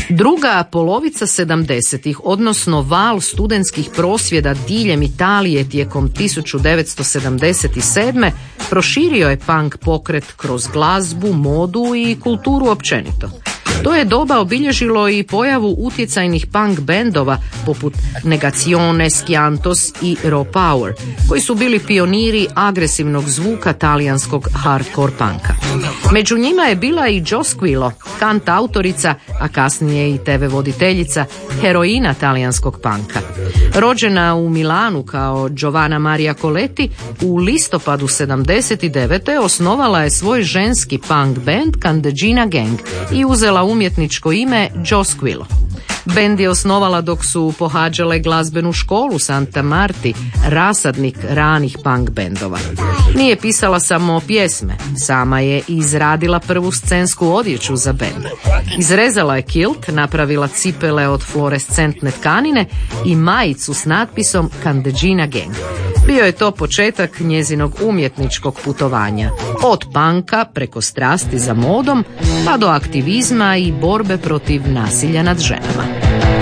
Druga polovica 70-ih, odnosno val studentskih prosvjeda diljem Italije tijekom 1977. proširio je punk pokret kroz glazbu, modu i kulturu općenito. To je doba obilježilo i pojavu utjecajnih punk bendova poput Negazione, Schiantos i Raw Power, koji su bili pioniri agresivnog zvuka talijanskog hardcore punka. Među njima je bila i Jo Squillo, kantautorica, a kasnije i TV voditeljica, heroina talijanskog punka. Rođena u Milanu kao Giovanna Maria Coletti, u listopadu 79. osnovala je svoj ženski punk band Candeggina Gang i uzela umjetničko ime Jo Squillo. Bend je osnovala dok su pohađale glazbenu školu Santa Marti, rasadnik ranih punk bendova. Nije pisala samo pjesme, sama je izradila prvu scensku odjeću za bend. Izrezala je kilt, napravila cipele od fluorescentne tkanine i majicu s natpisom Candeggina Gang. Bio je to početak njezinog umjetničkog putovanja, od punka preko strasti za modom pa do aktivizma i borbe protiv nasilja nad ženama.